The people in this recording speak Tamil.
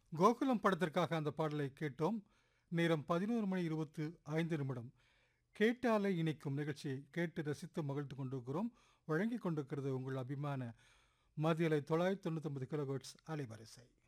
கோகுலம் படத்திற்காக அந்த பாடலை கேட்டோம். நேரம் 11:25. கேட்டாலே இணைக்கும் நிகழ்ச்சியை கேட்டு ரசித்து மகிழ்ந்து கொண்டிருக்கிறோம். வழங்கிக் கொண்டிருக்கிறது உங்கள் அபிமான மதியலை 999 கிலோஹெர்ட்ஸ் அலைவரிசை.